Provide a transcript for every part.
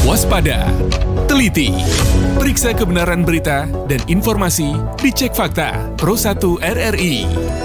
Waspada, teliti, periksa kebenaran berita dan informasi di Cek Fakta Pro 1 RRI.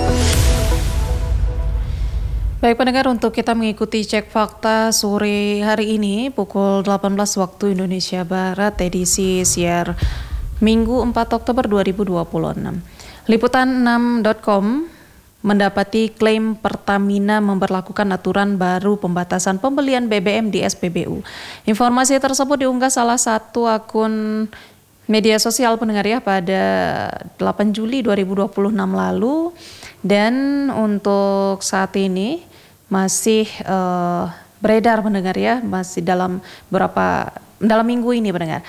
Baik pendengar, untuk kita mengikuti Cek Fakta sore hari ini pukul 18 waktu Indonesia Barat, edisi siar Minggu 4 Oktober 2026. Liputan6.com mendapati klaim Pertamina memberlakukan aturan baru pembatasan pembelian BBM di SPBU. Informasi tersebut diunggah salah satu akun media sosial pendengar ya pada 8 Juli 2026 lalu, dan untuk saat ini masih beredar pendengar ya, masih dalam minggu ini pendengar.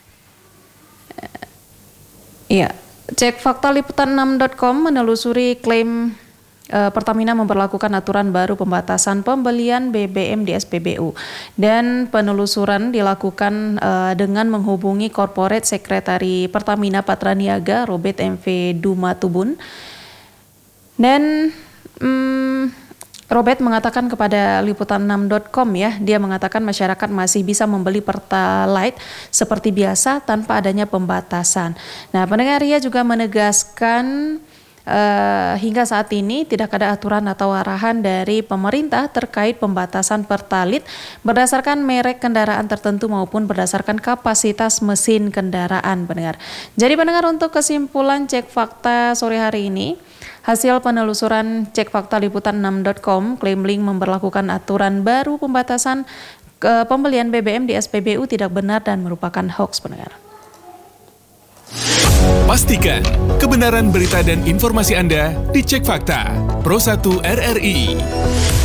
Iya, Cek Fakta Liputan6.com menelusuri klaim Pertamina memberlakukan aturan baru pembatasan pembelian BBM di SPBU, dan penelusuran dilakukan dengan menghubungi Corporate Secretary Pertamina Patraniaga Robert MV Dumatubun, dan Robert mengatakan kepada Liputan6.com ya, dia mengatakan masyarakat masih bisa membeli Pertalite seperti biasa tanpa adanya pembatasan. Nah, pendengar, ia juga menegaskan hingga saat ini tidak ada aturan atau arahan dari pemerintah terkait pembatasan Pertalite berdasarkan merek kendaraan tertentu maupun berdasarkan kapasitas mesin kendaraan, pendengar. Jadi pendengar, untuk kesimpulan Cek Fakta sore hari ini, hasil penelusuran Cek Fakta Liputan6.com, klaim Link memberlakukan aturan baru pembatasan pembelian BBM di SPBU tidak benar dan merupakan hoax, pendengar. Pastikan kebenaran berita dan informasi Anda di Cek Fakta Pro 1 RRI.